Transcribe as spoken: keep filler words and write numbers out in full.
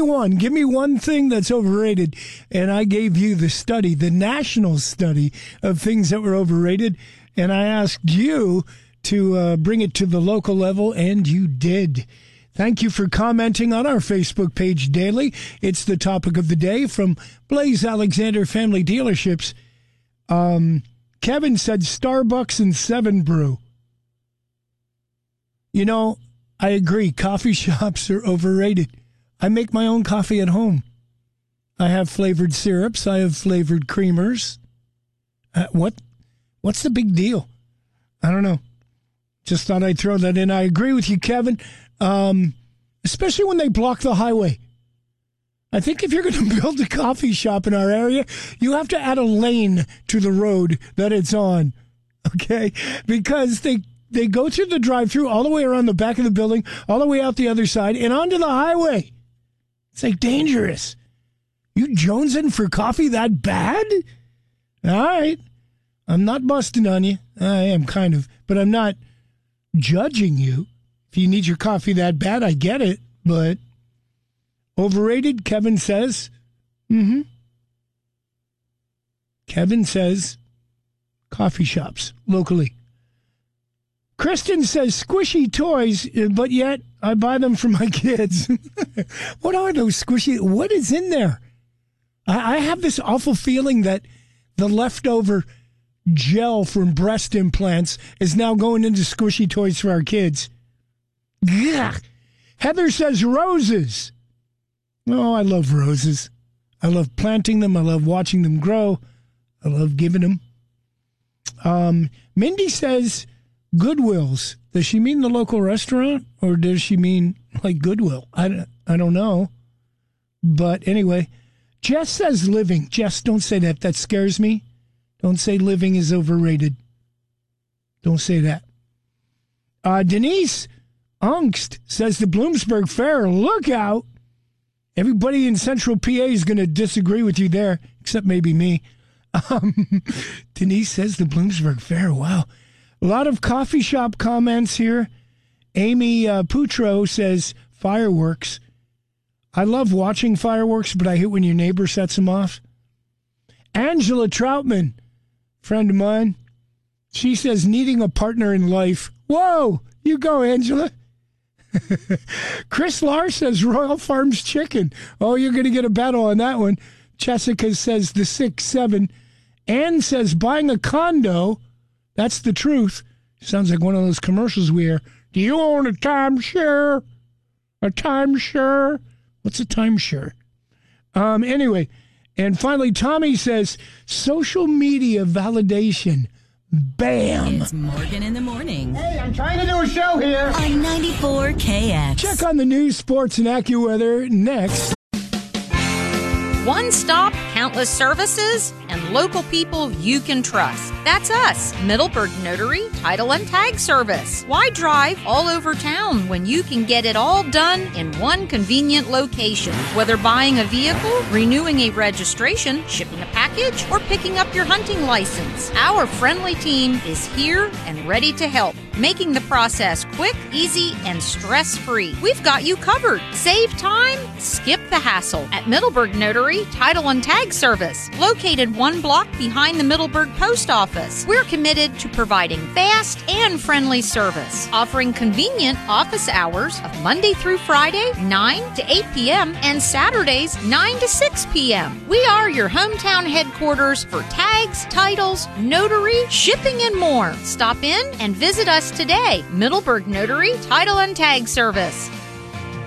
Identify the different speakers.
Speaker 1: one. Give me one thing that's overrated. And I gave you the study, the national study of things that were overrated. And I asked you to uh, bring it to the local level, and you did. Thank you for commenting on our Facebook page daily. It's the topic of the day from Blaze Alexander Family Dealerships. Um, Kevin said Starbucks and Seven Brew. You know, I agree. Coffee shops are overrated. I make my own coffee at home. I have flavored syrups. I have flavored creamers. Uh, what? What's the big deal? I don't know. Just thought I'd throw that in. I agree with you, Kevin, um, especially when they block the highway. I think if you're going to build a coffee shop in our area, you have to add a lane to the road that it's on, okay? Because they they go through the drive-thru all the way around the back of the building, all the way out the other side, and onto the highway. It's like dangerous. You jonesing for coffee that bad? All right. I'm not busting on you. I am kind of, but I'm not judging you. If you need your coffee that bad, I get it, but overrated, Kevin says. Mm-hmm. Kevin says coffee shops locally. Kristen says squishy toys, but yet I buy them for my kids. What are those squishy? What is in there? I, I have this awful feeling that the leftover gel from breast implants is now going into squishy toys for our kids. Gah. Heather says roses. Oh, I love roses. I love planting them. I love watching them grow. I love giving them. Um, Mindy says Goodwill's. Does she mean the local restaurant, or does she mean like Goodwill? I, I don't know. But anyway, Jess says living. Jess, don't say that. That scares me. Don't say living is overrated. Don't say that. Uh, Denise Angst says the Bloomsburg Fair. Look out. Everybody in Central P A is going to disagree with you there, except maybe me. Um, Denise says the Bloomsburg Fair. Wow. A lot of coffee shop comments here. Amy uh, Putro says fireworks. I love watching fireworks, but I hate when your neighbor sets them off. Angela Troutman, friend of mine, she says needing a partner in life. Whoa, you go, Angela. Chris Lar says Royal Farms chicken. Oh, you're going to get a battle on that one. Jessica says the six, seven. Ann says buying a condo. That's the truth. Sounds like one of those commercials we hear. Do you own a timeshare? A timeshare? What's a timeshare? Um, anyway, and finally, Tommy says social media validation. Bam.
Speaker 2: It's Morgan in the Morning.
Speaker 3: Hey, I'm trying to do a show here.
Speaker 2: On ninety-four K X.
Speaker 1: Check on the news, sports, and AccuWeather next.
Speaker 4: One stop, countless services, and local people you can trust. That's us, Middleburg Notary, Title and Tag Service. Why drive all over town when you can get it all done in one convenient location? Whether buying a vehicle, renewing a registration, shipping a package, or picking up your hunting license, our friendly team is here and ready to help, making the process quick, easy, and stress-free. We've got you covered. Save time, skip the hassle at Middleburg Notary, Title and Tag Service, located one block behind the Middleburg Post Office. We're committed to providing fast and friendly service, offering convenient office hours of Monday through Friday, nine to eight p.m., and Saturdays, nine to six p.m. We are your hometown headquarters for tags, titles, notary, shipping, and more. Stop in and visit us today. Middleburg Notary, Title and Tag Service.